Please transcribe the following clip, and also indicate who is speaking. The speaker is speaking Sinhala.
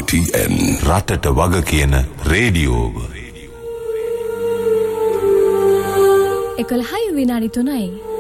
Speaker 1: RTN
Speaker 2: රටට වග කියන රේඩියෝව
Speaker 3: 11 විනාඩි 3යි